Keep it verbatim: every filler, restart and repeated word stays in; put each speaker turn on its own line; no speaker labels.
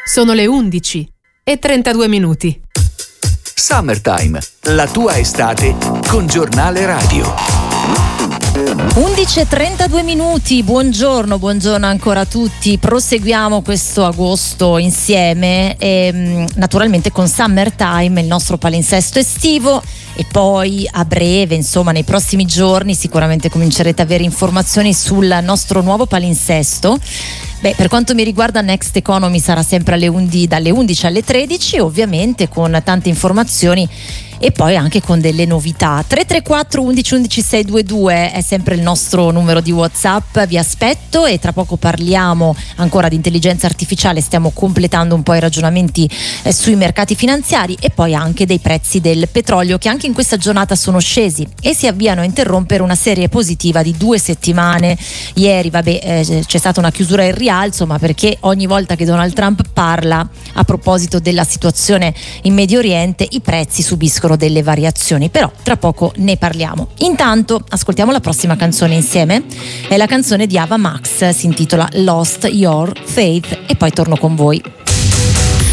Sono le undici e trentadue minuti.
Summertime, la tua estate con Giornale Radio.
undici e trentadue minuti, buongiorno, buongiorno ancora a tutti. Proseguiamo questo agosto insieme e naturalmente con Summertime, il nostro palinsesto estivo, e poi a breve, insomma nei prossimi giorni sicuramente comincerete ad avere informazioni sul nostro nuovo palinsesto. Beh, per quanto mi riguarda Next Economy sarà sempre alle undici, dalle undici alle tredici, ovviamente con tante informazioni e poi anche con delle novità. Tre tre quattro undici undici seicentoventidue è sempre il nostro numero di WhatsApp, vi aspetto, e tra poco parliamo ancora di intelligenza artificiale, stiamo completando un po' i ragionamenti eh, sui mercati finanziari, e poi anche dei prezzi del petrolio che anche in questa giornata sono scesi e si avviano a interrompere una serie positiva di due settimane. Ieri vabbè eh, c'è stata una chiusura in rialzo, ma perché ogni volta che Donald Trump parla a proposito della situazione in Medio Oriente i prezzi subiscono delle variazioni, però tra poco ne parliamo. Intanto ascoltiamo la prossima canzone insieme, è la canzone di Ava Max, si intitola Lost Your Faith, e poi torno con voi.